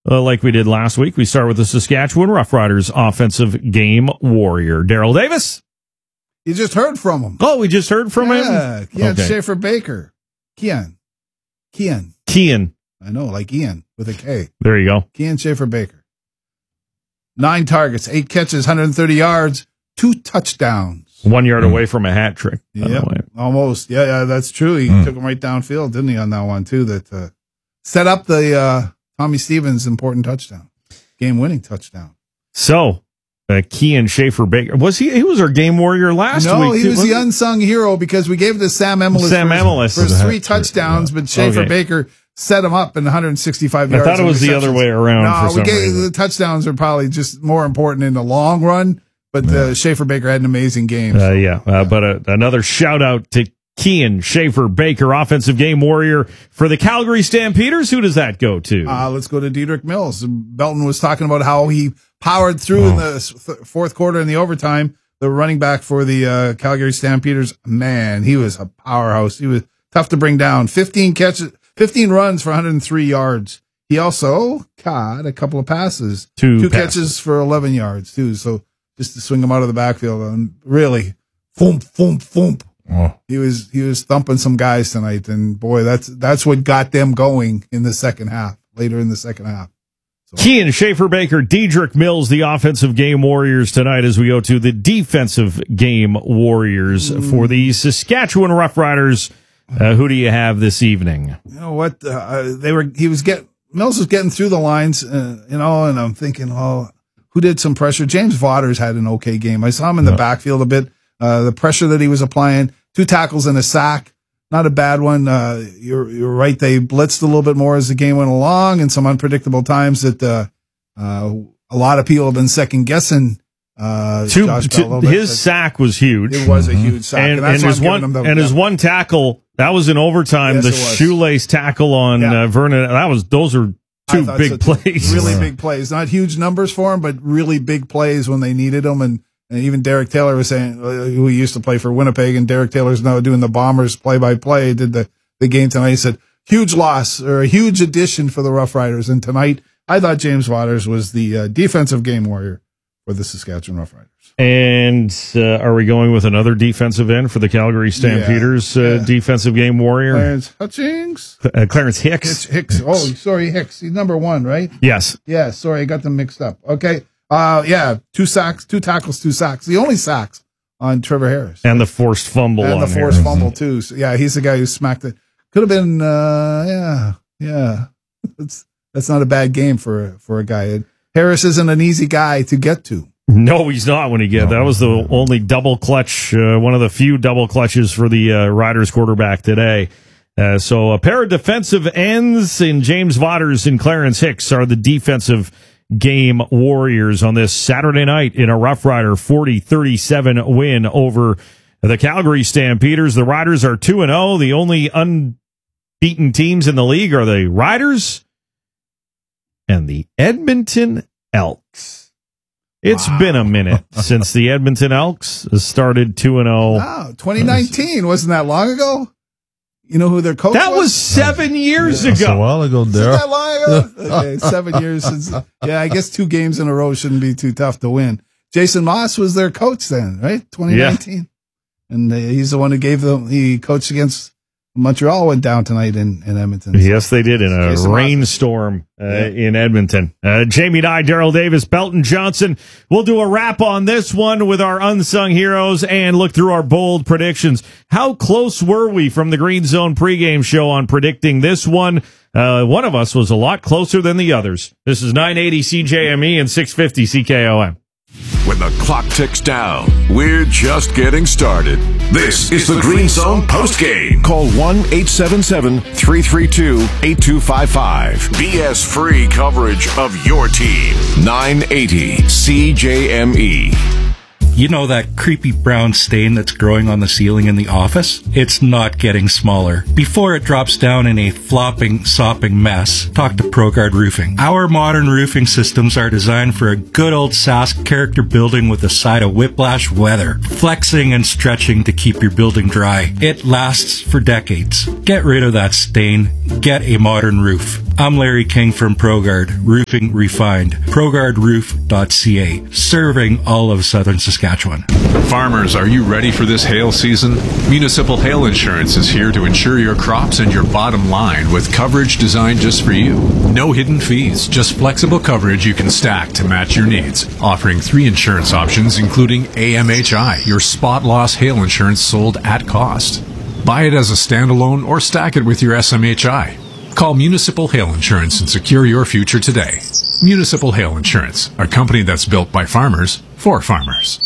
like we did last week. We start with the Saskatchewan Roughriders offensive game warrior, Daryl Davis. You just heard from him. Oh, we just heard from him? Yeah, Kian Schaefer-Baker. Kian. I know, like Ian with a K. There you go. Kian Schaefer-Baker. 9 targets, 8 catches, 130 yards, 2 touchdowns. 1 yard away from a hat trick. Yeah, almost. Yeah, that's true. He took him right downfield, didn't he, on that one, too, that set up the Tommy Stevens' important touchdown, game-winning touchdown. So, Kian Schaefer-Baker, he was our game warrior last week? No, he was the unsung hero because we gave it to Sam Emelis for his 3 touchdowns, but Schaefer-Baker set him up in 165 yards. I thought it was the other way around. No, the touchdowns are probably just more important in the long run, but Schaefer-Baker had an amazing game. But another shout out to Kian Schaefer-Baker, offensive game warrior for the Calgary Stampeders. Who does that go to? Let's go to Dedrick Mills. Belton was talking about how he powered through in the fourth quarter in the overtime. The running back for the Calgary Stampeders, man, he was a powerhouse. He was tough to bring down. 15 runs for 103 yards. He also caught a couple of passes. Two catches for 11 yards, too. So just to swing him out of the backfield, and really, thump. Oh. He was thumping some guys tonight, and boy, that's what got them going in the second half, later in the second half. So. Kian Schaefer-Baker, Dedrick Mills, the offensive game warriors tonight as we go to the defensive game warriors for the Saskatchewan Roughriders. Who do you have this evening? You know what? Mills was getting through the lines, and I'm thinking, who did some pressure? James Vaughters had an okay game. I saw him in the backfield a bit. The pressure that he was applying, 2 tackles and a sack, not a bad one. You're right. They blitzed a little bit more as the game went along, and some unpredictable times that a lot of people have been second guessing. His sack was huge. It was a huge sack, and his one tackle that was in overtime. Yes, the shoelace tackle on Vernon. Those are 2 big plays. Really big plays. Not huge numbers for him, but really big plays when they needed them. And even Derek Taylor was saying, who used to play for Winnipeg, and Derek Taylor's now doing the Bombers play-by-play, did the game tonight. He said, huge loss or a huge addition for the Rough Riders. And tonight, I thought James Vaughters was the defensive game warrior for the Saskatchewan Rough Riders. And are we going with another defensive end for the Calgary Stampeders defensive game warrior? Clarence Hutchings? Clarence Hicks. Hicks. Oh, sorry, Hicks. He's number 1, right? Yes. Yeah, sorry, I got them mixed up. Okay. 2 sacks, 2 tackles, 2 sacks. The only sacks on Trevor Harris. And the forced fumble on the forced fumble, too. So, he's the guy who smacked it. Could have been, That's not a bad game for a guy. Harris isn't an easy guy to get to. No, he's not when he gets. That was the only double clutch, one of the few double clutches for the Riders quarterback today. So a pair of defensive ends in James Vaughters and Clarence Hicks are the defensive game warriors on this Saturday night in a Rough Rider 40-37 win over the Calgary Stampeders. The Riders are 2-0. The only unbeaten teams in the league are the Riders and the Edmonton Elks. It's been a minute since the Edmonton Elks started 2-0. Wow, 2019, wasn't that long ago? You know who their coach was? That was 7 years ago. That's a while ago, Daryl. That long ago? Okay, 7 years since. Yeah, I guess 2 games in a row shouldn't be too tough to win. Jason Moss was their coach then, right? 2019. Yeah. And he's the one who he coached against Montreal, went down tonight in Edmonton. So. Yes, they did in a rainstorm in Edmonton. Jamie Nye, Daryl Davis, Belton Johnson. We'll do a wrap on this one with our unsung heroes and look through our bold predictions. How close were we from the Green Zone pregame show on predicting this one? One of us was a lot closer than the others. This is 980 CJME and 650 CKOM. When the clock ticks down, we're just getting started. This is the Green Zone postgame. Call 1-877-332-8255. BS-free coverage of your team. 980 CJME. You know that creepy brown stain that's growing on the ceiling in the office? It's not getting smaller. Before it drops down in a flopping, sopping mess, talk to ProGuard Roofing. Our modern roofing systems are designed for a good old Sask character building with a side of whiplash weather, flexing and stretching to keep your building dry. It lasts for decades. Get rid of that stain. Get a modern roof. I'm Larry King from ProGuard Roofing Refined. ProGuardRoof.ca, serving all of southern Saskatchewan. Farmers, are you ready for this hail season? Municipal Hail Insurance is here to insure your crops and your bottom line with coverage designed just for you. No hidden fees, just flexible coverage you can stack to match your needs. Offering 3 insurance options, including AMHI, your spot loss hail insurance sold at cost. Buy it as a standalone or stack it with your SMHI. Call Municipal Hail Insurance and secure your future today. Municipal Hail Insurance, a company that's built by farmers for farmers.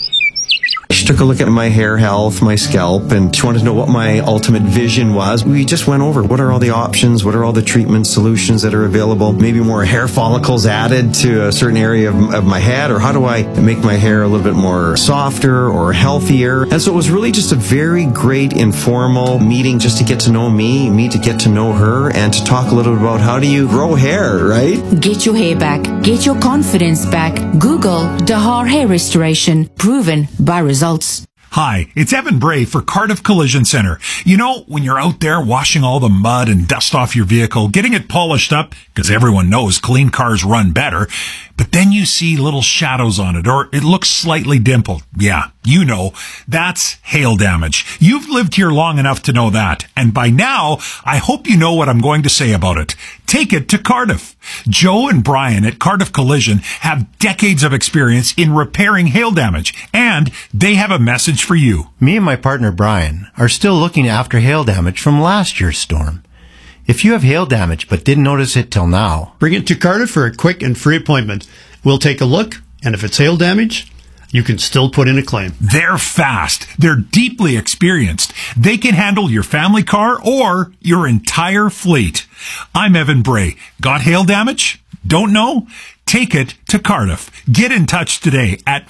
She took a look at my hair health, my scalp, and she wanted to know what my ultimate vision was. We just went over what are all the options, what are all the treatment solutions that are available, maybe more hair follicles added to a certain area of my head, or how do I make my hair a little bit more softer or healthier. And so it was really just a very great informal meeting just to get to know me to get to know her, and to talk a little bit about how do you grow hair, right? Get your hair back. Get your confidence back. Google Dahar Hair Restoration. Proven by results. Hi, it's Evan Bray for Cardiff Collision Center. You know, when you're out there washing all the mud and dust off your vehicle, getting it polished up, because everyone knows clean cars run better, but then you see little shadows on it, or it looks slightly dimpled. Yeah, you know, that's hail damage. You've lived here long enough to know that, and by now, I hope you know what I'm going to say about it. Take it to Cardiff. Joe and Brian at Cardiff Collision have decades of experience in repairing hail damage, and they have a message for you. Me and my partner Brian are still looking after hail damage from last year's storm. If you have hail damage but didn't notice it till now, bring it to Cardiff for a quick and free appointment. We'll take a look, and if it's hail damage, you can still put in a claim. They're fast. They're deeply experienced. They can handle your family car or your entire fleet. I'm Evan Bray. Got hail damage? Don't know? Take it to Cardiff. Get in touch today at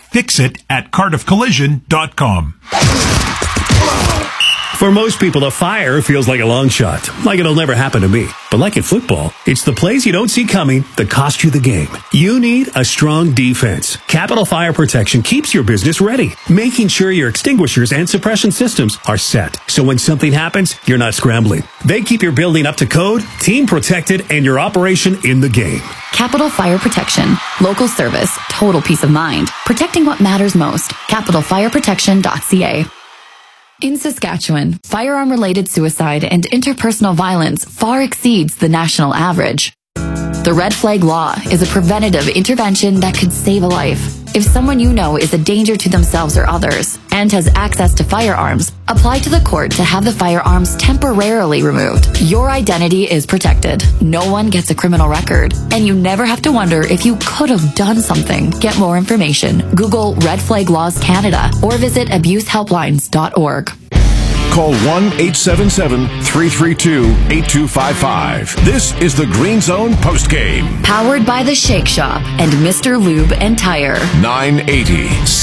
fixit@cardiffcollision.com. For most people, a fire feels like a long shot, like it'll never happen to me. But like in football, it's the plays you don't see coming that cost you the game. You need a strong defense. Capital Fire Protection keeps your business ready, making sure your extinguishers and suppression systems are set. So when something happens, you're not scrambling. They keep your building up to code, team protected, and your operation in the game. Capital Fire Protection. Local service. Total peace of mind. Protecting what matters most. CapitalFireProtection.ca. In Saskatchewan, firearm-related suicide and interpersonal violence far exceeds the national average. The Red Flag Law is a preventative intervention that could save a life. If someone you know is a danger to themselves or others and has access to firearms, apply to the court to have the firearms temporarily removed. Your identity is protected. No one gets a criminal record, and you never have to wonder if you could have done something. Get more information. Google Red Flag Laws Canada or visit abusehelplines.org. Call 1-877-332-8255. This is the Green Zone postgame. Powered by the Shake Shop and Mr. Lube and Tire. 980